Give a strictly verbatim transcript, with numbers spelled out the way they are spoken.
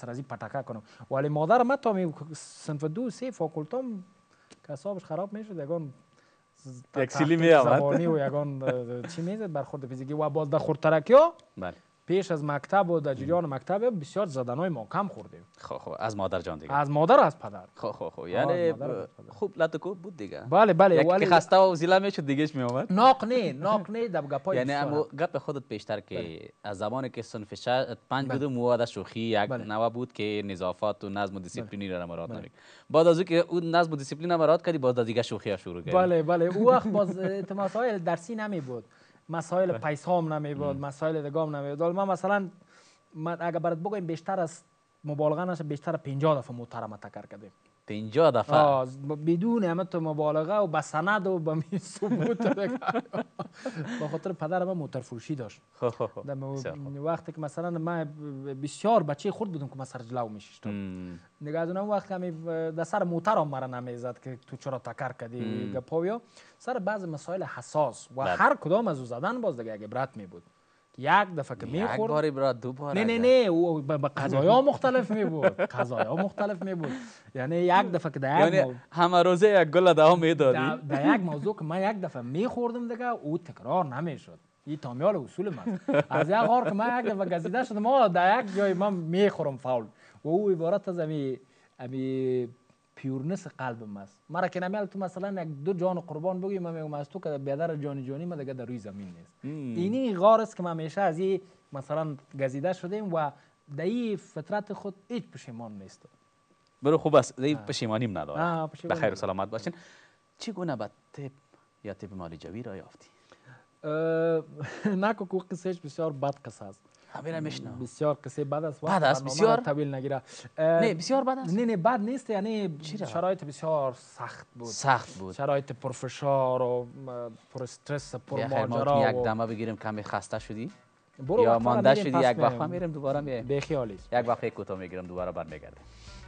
سر از این پتکه کنم. ولی مادر من تا می صنف دو سه فاکولتام که حسابش خراب میشد یگان تکسیلی می آمد زبانی و یگان چی میزد برخورد فیزیکی و باز در خردترکی ها بله پیش از مکتب و در جریان مکتب بسیار زدنهای ما کم خوردیم. خب خب از مادر جان دیگه. از مادر از پدر. خب خب خب یعنی خوب لطکو بود دیگه. بله بله ولی خسته و زیلا میشد دیگهش می اومد. ناق نه ناق نه دب گپای یعنی اما گپ خودت پیشتر که از زمانی که صنف پنج بود مواد شوخی یک نوع بود که نظافت و نظم و دیسیپلینی را مراعات نمی‌کرد. بعد از اینکه اون نظم و دیسیپلین مراعات کردی باز دیگه شوخی ها شروع کرد. بله بله اون وقت باز مسائل درسی نمی بود. مسائل پیسام نمی بود، مسائل دگام نمی بود. من مثلا من اگه برات بگم بیشتر از مبالغه نشه بیشتر پنجاه دفعه محترمه تکر کردیم. پنجاه دفعه بدون همه تو مبالغه و به سند و به می ثبوت با خاطر پدر من موتور فروشی داشت. وقتی که مثلا من بسیار بچه خرد بودم که من سر جلو میشستم دیگه از اون وقت همی در سر موترم مرا نمیزد که تو چرا تکر کردی گپاویا سر بعض مسائل حساس و هر کدام از او زدن باز دیگه عبرت می بود. یک دفعه که میخورد یک باری برات دو بار نه نه نه او به قضایا مختلف می بود قضایا مختلف می بود یعنی یک دفعه که در یعنی همه روزه یک گل دام میدادی در یک موضوع که من یک دفعه میخوردم دیگه او تکرار نمیشد. این تامیال اصول من از یک غار که من یک دفعه گزیده شدم ما در یک جای من میخورم فاول و او عبارت از امی امی پیورنس قلبم است. مرا که نمیال تو مثلا یک دو جان قربان بگی من میگم از تو که بیادر جانی جانی ما دیگه در روی زمین نیست. اینی غار است که من همیشه از این مثلا گزیده شدیم و در این فطرت خود هیچ پشیمان نیست. برو خوب است دی پشیمانیم نداره. به خیر و سلامت باشین. چگونه به تپ یا تپ مالی جوی را یافتی؟ نه که قصهش بسیار بد قصه است. همین میشنم بسیار قصه بد است. بد است بسیار طویل نگیره. نه بسیار بد است. نه نه بد نیست یعنی شرایط بسیار سخت بود. سخت بود. شرایط پرفشار و پر استرس پر ماجرا. یک دمه بگیریم کمی خسته شدی؟ یا مانده شدی یک وقت میریم دوباره می بخیالی. یک وقت کوتاه میگیرم دوباره برمیگردیم.